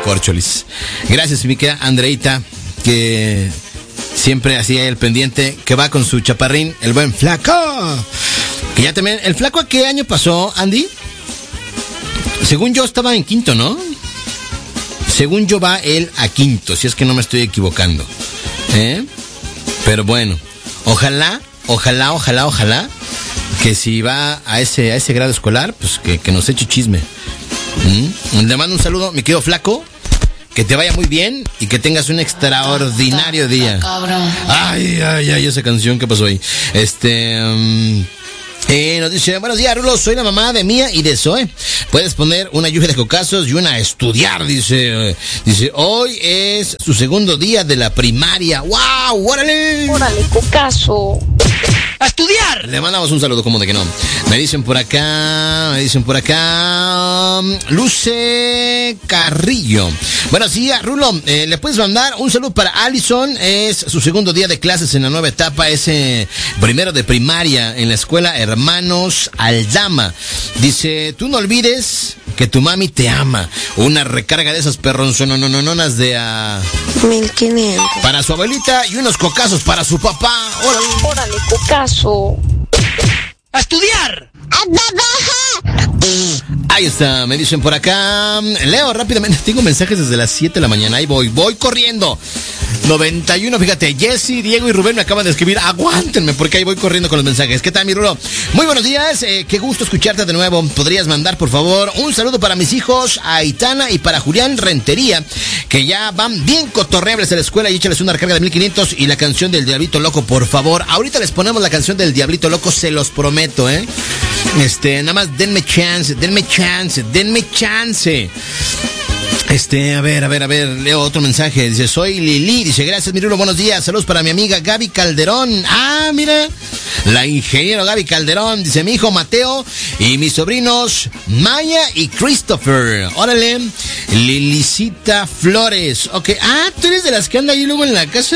Córcholis. Gracias, mi querida Andreita, que siempre hacía el pendiente, que va con su chaparrín, el buen Flaco. Que ya también, ¿el Flaco a qué año pasó, Andy? Según yo estaba en quinto, ¿no? Según yo va él a quinto, si es que no me estoy equivocando. Pero bueno, ojalá, que si va a ese grado escolar, pues que nos eche chisme. Le mando un saludo, mi querido Flaco. Que te vaya muy bien y que tengas un extraordinario día. Ay, esa canción, ¿qué pasó ahí? Nos dice, buenos días, Rulo, soy la mamá de Mía y de Zoe. Puedes poner una lluvia de cocazos y una a estudiar, dice, hoy es su segundo día de la primaria. ¡Wow! ¡Órale! ¡Órale, cocazo! ¡A estudiar! Le mandamos un saludo, como de que no. Me dicen por acá, Luce Carrillo. Buenos días, Rulo. Le puedes mandar un saludo para Allison. Es su segundo día de clases en la nueva etapa. Es primero de primaria en la escuela Hermanos Aldama. Dice, tú no olvides que tu mami te ama. Una recarga de esas perronzononononas de a 1500. Para su abuelita y unos cocazos para su papá. ¡Órale! ¡Órale, cocazo! ¡A estudiar! Ahí está, me dicen por acá. Leo rápidamente, tengo mensajes desde las 7 de la mañana. Ahí voy corriendo. 91, fíjate, Jesse, Diego y Rubén me acaban de escribir. Aguántenme, porque ahí voy corriendo con los mensajes. ¿Qué tal, mi Rulo? Muy buenos días, qué gusto escucharte de nuevo. ¿Podrías mandar, por favor, un saludo para mis hijos, a Aitana y para Julián Rentería, que ya van bien cotorreables a la escuela, y échales una recarga de 1500 y la canción del Diablito Loco, por favor? Ahorita les ponemos la canción del Diablito Loco, se los prometo, nada más denme chance. A ver, leo otro mensaje. Dice, soy Lili. Dice, gracias, mi Rulo, buenos días. Saludos para mi amiga Gaby Calderón. Ah, mira, la ingeniero Gaby Calderón. Dice, mi hijo Mateo y mis sobrinos Maya y Christopher. Órale, Lilicita Flores. Ok, tú eres de las que anda ahí luego en la casa.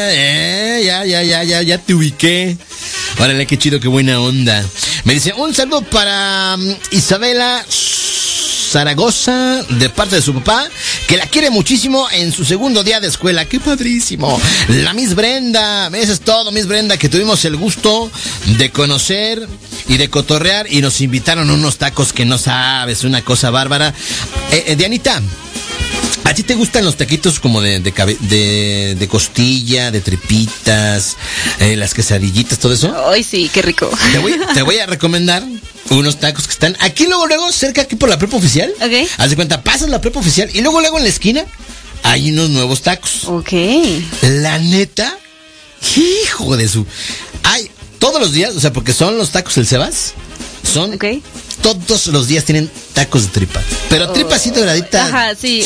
Ya te ubiqué. Órale, qué chido, qué buena onda. Me dice, un saludo para Isabela Zaragoza, de parte de su papá, que la quiere muchísimo en su segundo día de escuela. ¡Qué padrísimo! La Miss Brenda, eso es todo, Miss Brenda, que tuvimos el gusto de conocer y de cotorrear, y nos invitaron a unos tacos que no sabes, una cosa bárbara. Dianita, ¿a ti te gustan los taquitos como de costilla, de tripitas, las quesadillitas, todo eso? Ay, sí, qué rico. Te voy a recomendar unos tacos que están aquí luego, cerca, aquí por la prepa oficial. Ok. Haz de cuenta, pasas la prepa oficial y luego en la esquina hay unos nuevos tacos. Ok. La neta, hijo de su... Hay todos los días, o sea, porque son los tacos del Sebas, son... Okay. Todos los días tienen tacos de tripa. Pero tripa así doradita. Ajá, sí.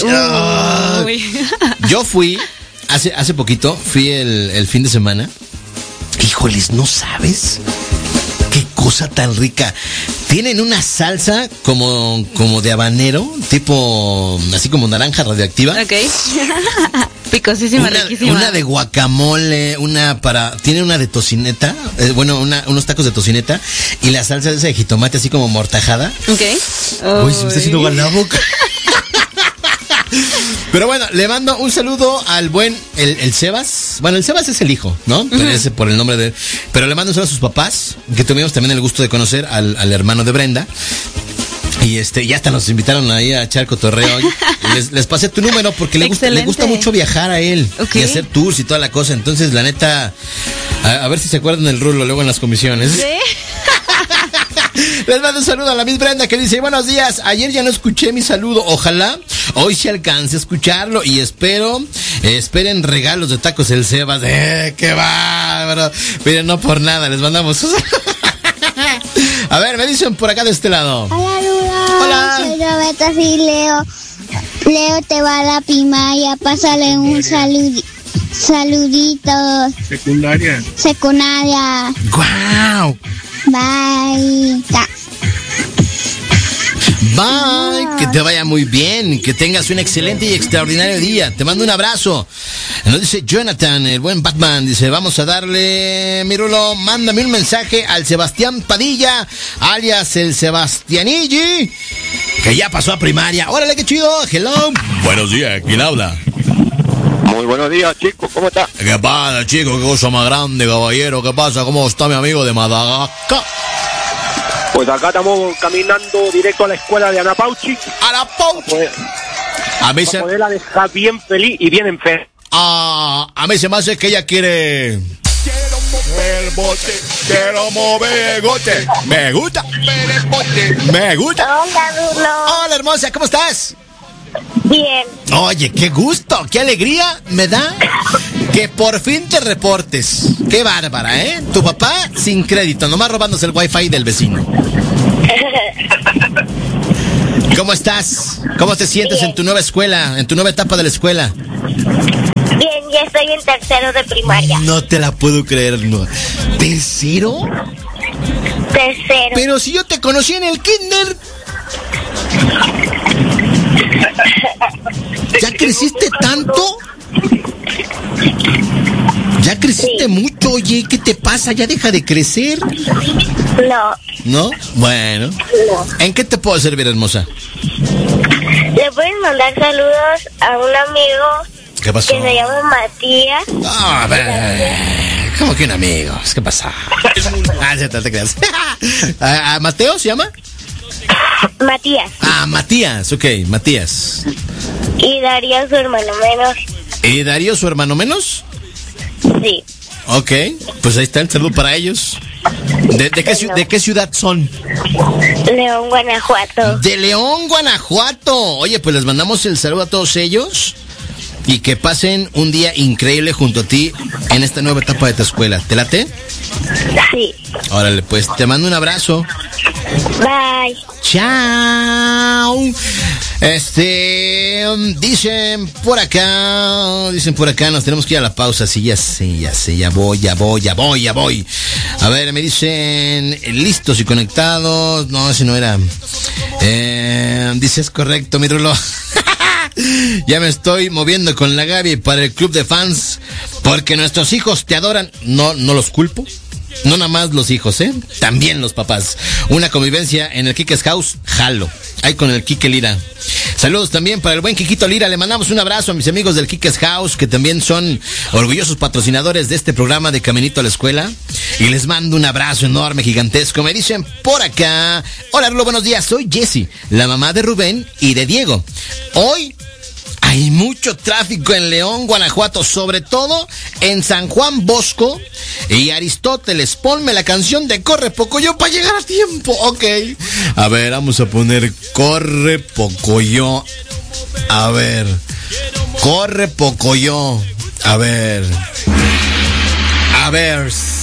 Yo fui, hace poquito, fui el fin de semana. Híjoles, ¿no sabes? Qué cosa tan rica. Tienen una salsa como de habanero, tipo, así como naranja radioactiva. Ok. Picosísima, riquísima. Una de guacamole, tiene una de tocineta, unos tacos de tocineta, y la salsa esa de jitomate así como mortajada. Ok. Uy, se me está haciendo agua en la boca. Pero bueno, le mando un saludo al buen, el Sebas. Bueno, el Sebas es el hijo, ¿no? Pero ese por el nombre de él. Pero le mando un saludo a sus papás, que tuvimos también el gusto de conocer al hermano de Brenda. Y ya hasta nos invitaron ahí a echar cotorreo. Les pasé tu número porque le gusta mucho viajar a él. Okay. Y hacer tours y toda la cosa. Entonces, la neta, a ver si se acuerdan del Rulo luego en las comisiones. ¿Sí? Les mando un saludo a la Miss Brenda, que dice, buenos días, ayer ya no escuché mi saludo, ojalá hoy se alcance a escucharlo, y esperen regalos de tacos el Sebas. ¡Qué bárbaro! Miren, no por nada, les mandamos. A ver, me dicen por acá de este lado. Hola, Rulo. Hola. Soy Roberta, sí, Leo. Leo te va a la primaria, pásale un saludito. Secundaria. ¡Guau! Bye. Bye, que te vaya muy bien, que tengas un excelente y extraordinario día. Te mando un abrazo. Nos dice Jonathan, el buen Batman, dice, vamos a darle, mi Rulo, mándame un mensaje al Sebastián Padilla, alias el Sebastianigi, que ya pasó a primaria. Órale, qué chido, hello. Buenos días, ¿quién habla? Muy buenos días, chicos, ¿cómo está? ¿Qué pasa, chico? ¿Qué cosa más grande, caballero? ¿Qué pasa? ¿Cómo está mi amigo de Madagascar? Pues acá estamos caminando directo a la escuela de Ana Pauchi. ¡Ana Pauchi! A mí se... poderla dejar bien feliz y bien enferma. A mí se me hace que ella quiere... Quiero mover el bote, quiero mover el bote. Me gusta mover el bote, me gusta. Hola, Rulo. Hola, hermosa, ¿cómo estás? Bien. Oye, qué gusto, qué alegría me da que por fin te reportes. Qué bárbara, ¿eh? Tu papá sin crédito, nomás robándose el wifi del vecino. ¿Cómo estás? ¿Cómo te sientes Bien. en tu nueva escuela, en tu nueva etapa de la escuela? Bien, ya estoy en tercero de primaria. No te la puedo creer, no. ¿Tercero? Tercero. Pero si yo te conocí en el kinder. ¿Ya creciste tanto? ¿Ya creciste mucho? Oye, ¿qué te pasa? ¿Ya deja de crecer? No. ¿No? Bueno. No. ¿En qué te puedo servir, hermosa? Le pueden mandar saludos a un amigo ¿Qué pasó? que se llama Matías. A ver, ¿cómo que un amigo? ¿Qué pasa? Ya te creas. ¿A Mateo se llama? Matías. Ah, Matías, ok, Matías. Y Darío, su hermano menos. ¿Y Darío, su hermano menos? Sí. Ok, pues ahí está el saludo para ellos. ¿De qué ciudad son? León, Guanajuato. De León, Guanajuato. Oye, pues les mandamos el saludo a todos ellos y que pasen un día increíble junto a ti en esta nueva etapa de tu escuela. ¿Te late? Sí. Órale, pues te mando un abrazo. Bye. Chao. Dicen por acá, nos tenemos que ir a la pausa. Sí, ya sé, ya voy. A ver, me dicen, listos y conectados. No, ese no era. Dice, es correcto, mi Rulo. Ya me estoy moviendo con la Gaby para el club de fans, porque nuestros hijos te adoran. No los culpo. No nada más los hijos, también los papás. Una convivencia en el Kike's House, jalo. Ahí con el Kike Lira. Saludos también para el buen Kikito Lira. Le mandamos un abrazo a mis amigos del Kike's House, que también son orgullosos patrocinadores de este programa de Caminito a la Escuela. Y les mando un abrazo enorme, gigantesco. Me dicen por acá, hola Rulo, buenos días. Soy Jessie, la mamá de Rubén y de Diego. Hoy hay mucho tráfico en León, Guanajuato, sobre todo en San Juan Bosco y Aristóteles. Ponme la canción de Corre Pocoyo para llegar a tiempo. Ok. A ver, vamos a poner Corre Pocoyo. A ver. Corre Pocoyo. A ver.